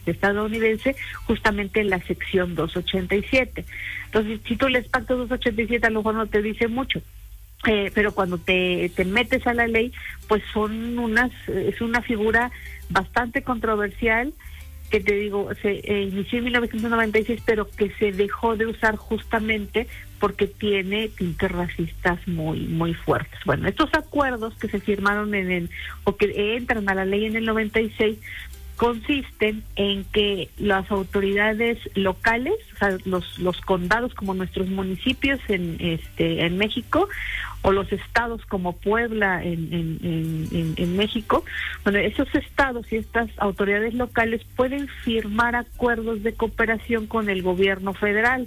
estadounidense, justamente en la sección 287. Entonces, si tú lees Pacto 287, a lo mejor no te dice mucho. Pero cuando te metes a la ley, pues es una figura bastante controversial, que te digo, se inició en 1996, pero que se dejó de usar justamente porque tiene tintes racistas muy fuertes. Bueno, estos acuerdos que se firmaron o que entran a la ley en el 96, consisten en que las autoridades locales, o sea, los condados como nuestros municipios en México, o los estados como Puebla en México, bueno, esos estados y estas autoridades locales pueden firmar acuerdos de cooperación con el gobierno federal.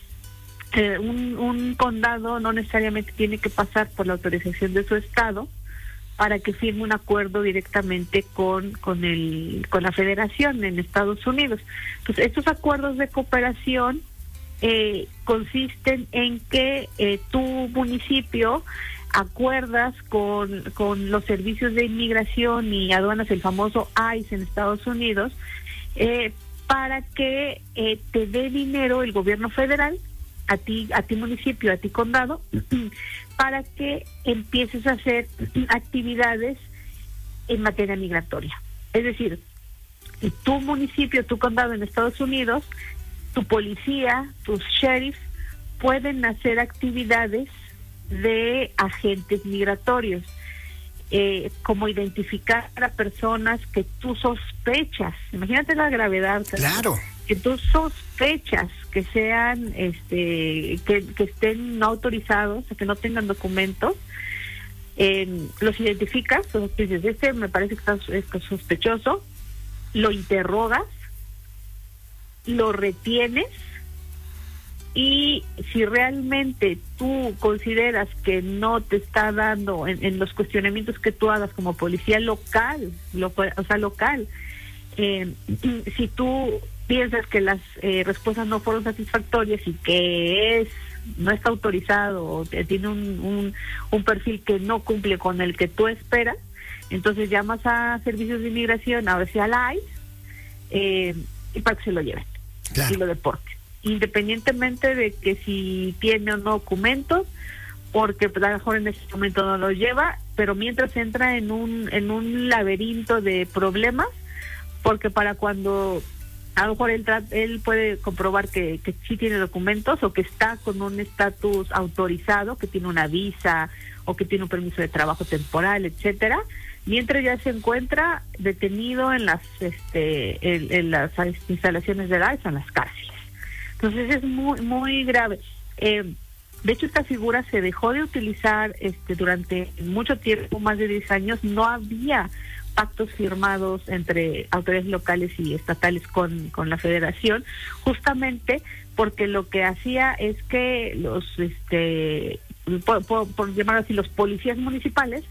Un condado no necesariamente tiene que pasar por la autorización de su estado para que firme un acuerdo directamente con la federación en Estados Unidos. Entonces, estos acuerdos de cooperación consisten en que tu municipio acuerdas con los servicios de inmigración y aduanas, el famoso ICE en Estados Unidos, para que te dé dinero el gobierno federal a ti municipio, a ti condado, para que empieces a hacer actividades en materia migratoria. Es decir, tu municipio, tu condado en Estados Unidos, tu policía, tus sheriffs pueden hacer actividades de agentes migratorios, como identificar a personas que tú sospechas. Imagínate la gravedad. Claro. Que tú sospechas que sean, que estén no autorizados, que no tengan documentos, los identificas, o sea, dices, me parece que está sospechoso, lo interrogas, lo retienes, y si realmente tú consideras que no te está dando en los cuestionamientos que tú hagas como policía local, si tú piensas que las respuestas no fueron satisfactorias y que no está autorizado o tiene un perfil que no cumple con el que tú esperas, entonces llamas a servicios de inmigración, a ver si al ICE, y para que se lo lleven, claro, y lo deporten, independientemente de que si tiene o no documentos, porque pues, a lo mejor en ese momento no los lleva, pero mientras entra en un laberinto de problemas, porque para cuando a lo mejor él puede comprobar que sí tiene documentos, o que está con un estatus autorizado, que tiene una visa o que tiene un permiso de trabajo temporal, etcétera, mientras ya se encuentra detenido en las instalaciones de la ICE, en las cárceles. Entonces es muy grave. De hecho, esta figura se dejó de utilizar durante mucho tiempo, más de 10 años. No había pactos firmados entre autoridades locales y estatales con la federación, justamente porque lo que hacía es que los, por llamarlo así, los policías municipales,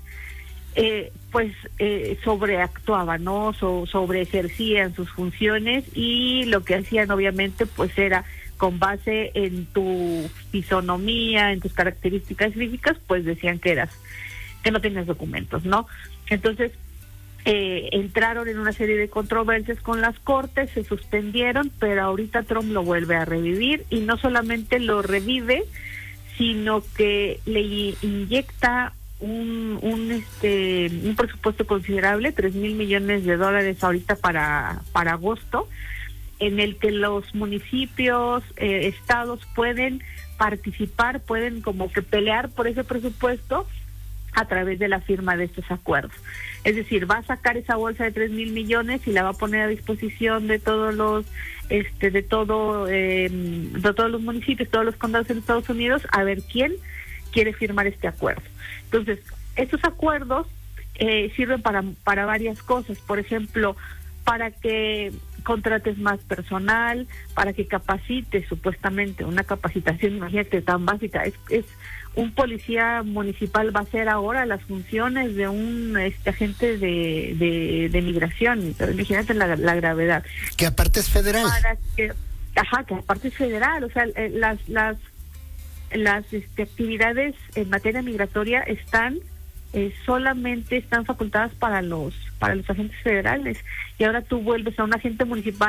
sobreactuaban, ¿no? Sobreejercían sus funciones, y lo que hacían obviamente pues era, con base en tu fisonomía, en tus características físicas, pues decían que no tenías documentos, ¿no? Entonces entraron en una serie de controversias con las cortes, se suspendieron, pero ahorita Trump lo vuelve a revivir, y no solamente lo revive, sino que le inyecta un presupuesto considerable, $3,000 millones ahorita para agosto, en el que los municipios, estados pueden participar, pueden como que pelear por ese presupuesto a través de la firma de estos acuerdos. Es decir, va a sacar esa bolsa de $3,000 millones y la va a poner a disposición de todos los todos los municipios, todos los condados en Estados Unidos, a ver quién quiere firmar este acuerdo. Entonces, estos acuerdos sirven para varias cosas. Por ejemplo, para que contrates más personal, para que capacites, supuestamente una capacitación, imagínate, tan básica, es un policía municipal va a hacer ahora las funciones de un agente de migración. Imagínate la gravedad. Que aparte es federal. Que aparte es federal. O sea, las actividades en materia migratoria solamente están facultadas para los agentes federales, y ahora tú vuelves a un agente municipal